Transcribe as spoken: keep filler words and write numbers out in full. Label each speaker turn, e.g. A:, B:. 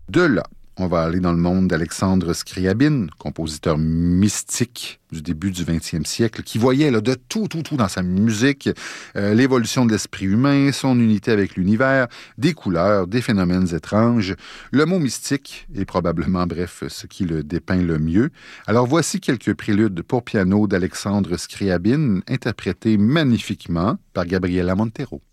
A: De là, on va aller dans le monde d'Alexandre Scriabine, compositeur mystique du début du vingtième siècle, qui voyait là, de tout, tout, tout dans sa musique, euh, l'évolution de l'esprit humain, son unité avec l'univers, des couleurs, des phénomènes étranges. Le mot mystique est probablement, bref, ce qui le dépeint le mieux. Alors voici quelques préludes pour piano d'Alexandre Scriabine, interprétés magnifiquement par Gabriela Montero.